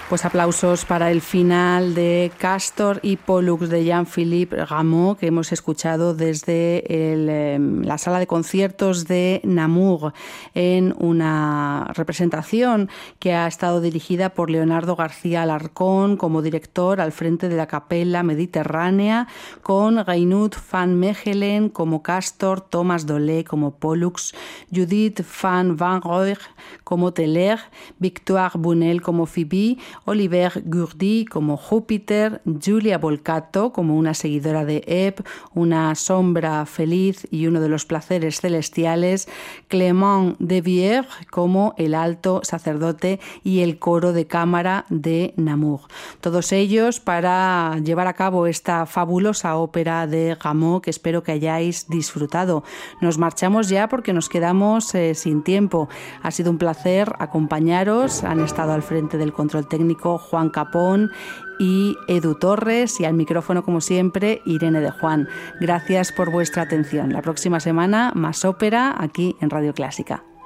Pues aplausos para el final de Castor y Pollux de Jean-Philippe Rameau, que hemos escuchado desde la sala de conciertos de Namur, en una representación que ha estado dirigida por Leonardo García Alarcón como director al frente de la Capella Mediterránea, con Reinoud van Mechelen como Castor, Thomas Dolé como Pollux, Judith van Wanrooij como Teler, Victoire Bunel como Phoebe, Oliver Gurdy como Júpiter, Julia Volcato como una seguidora de Ebb, una sombra feliz y uno de los placeres celestiales, Clément Devier como el alto sacerdote y el coro de cámara de Namur. Todos ellos para llevar a cabo esta fabulosa ópera de Rameau que espero que hayáis disfrutado. Nos marchamos ya porque nos quedamos sin tiempo. Ha sido un placer acompañaros. Han estado al frente del control técnico Juan Capón y Edu Torres, y al micrófono, como siempre, Irene de Juan. Gracias por vuestra atención. La próxima semana, más ópera aquí en Radio Clásica.